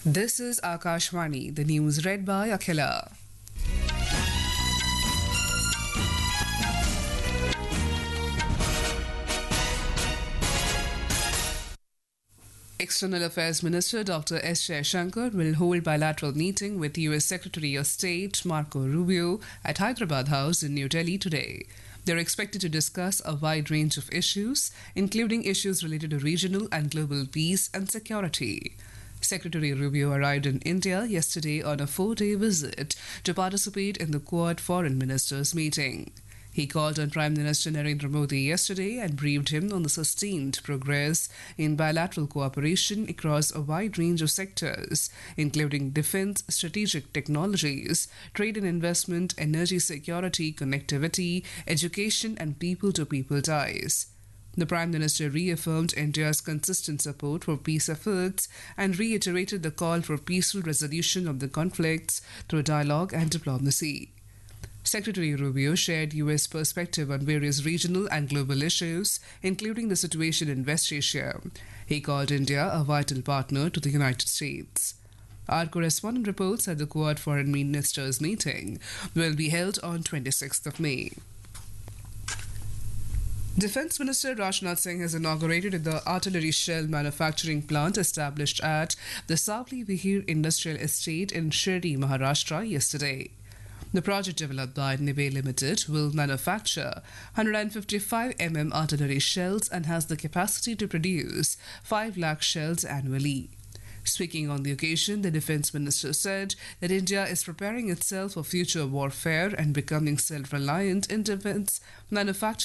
This is Akashvani, the news read by Akhila. External Affairs Minister Dr. S. Jaishankar will hold bilateral meeting with U.S. Secretary of State Marco Rubio at Hyderabad House in New Delhi today. They're expected to discuss a wide range of issues, including issues related to regional and global peace and security. Secretary Rubio arrived in India yesterday on a 4-day visit to participate in the Quad Foreign Ministers meeting. He called on Prime Minister Narendra Modi yesterday and briefed him on the sustained progress in bilateral cooperation across a wide range of sectors, including defense, strategic technologies, trade and investment, energy security, connectivity, education, and people-to-people ties. The Prime Minister reaffirmed India's consistent support for peace efforts and reiterated the call for peaceful resolution of the conflicts through dialogue and diplomacy. Secretary Rubio shared U.S. perspective on various regional and global issues, including the situation in West Asia. He called India a vital partner to the United States. Our correspondent reports that the Quad Foreign Ministers meeting will be held on 26th of May. Defence Minister Rajnath Singh has inaugurated the artillery shell manufacturing plant established at the Savli Vihir Industrial Estate in Shirdi, Maharashtra yesterday. The project developed by Nibe Limited will manufacture 155 mm artillery shells and has the capacity to produce 5 lakh shells annually. Speaking on the occasion, the Defence Minister said that India is preparing itself for future warfare and becoming self-reliant in defence manufacturing